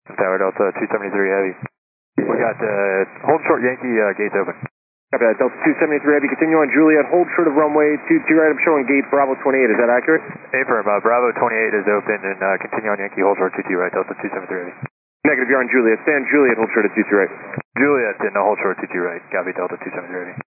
Tower Delta 273 Heavy. We got hold short Yankee, gates open. Copy that, Delta 273 Heavy, continue on Juliet, hold short of runway 22 right, I'm showing gate Bravo 28, is that accurate? Affirm, Bravo 28 is open and continue on Yankee, hold short 22 right, Delta 273 Heavy. Negative, you're on Juliet, stay on Juliet, hold short at 22 right. Juliet and hold short 22 right, copy Delta 273 Heavy.